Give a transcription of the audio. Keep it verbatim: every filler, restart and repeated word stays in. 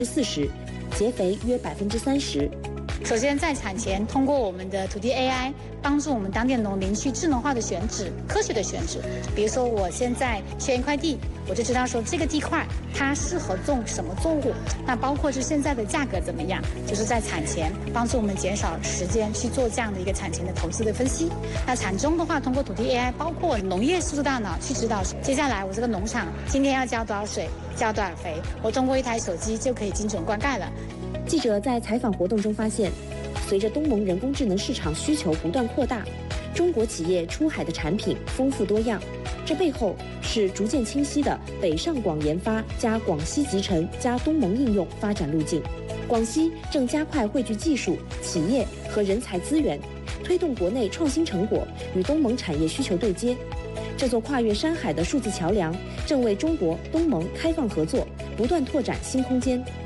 四十，结肥约百分之三十。 首先，在产前，通过我们的土地 A I 帮助我们当地的农民去智能化的选址、科学的选址。比如说，我现在选一块地，我就知道说这个地块它适合种什么作物。那包括是现在的价格怎么样，就是在产前帮助我们减少时间去做这样的一个产前的投资的分析。那产中的话，通过土地 A I， 包括农业数字大脑去指导，接下来我这个农场今天要浇多少水、浇多少肥，我通过一台手机就可以精准灌溉了。 记者在采访活动中发现，随着东盟人工智能市场需求不断扩大，中国企业出海的产品丰富多样。这背后是逐渐清晰的北上广研发加广西集成加东盟应用发展路径。广西正加快汇聚技术、企业和人才资源，推动国内创新成果与东盟产业需求对接。这座跨越山海的数字桥梁，正为中国东盟开放合作不断拓展新空间。